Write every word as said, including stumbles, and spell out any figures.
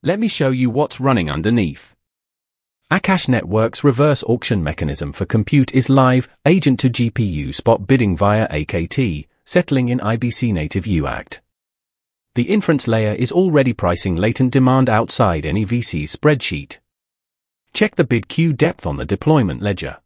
Let me show you what's running underneath. Akash Network's reverse auction mechanism for compute is live, agent to G P U spot bidding via A K T, settling in I B C native U A C T. The inference layer is already pricing latent demand outside any V C spreadsheet. Check the bid queue depth on the deployment ledger.